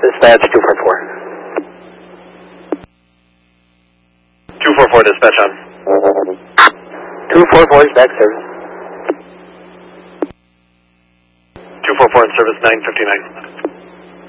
Dispatch 244. 244 dispatch on. 244 is back service. 244 in service 959.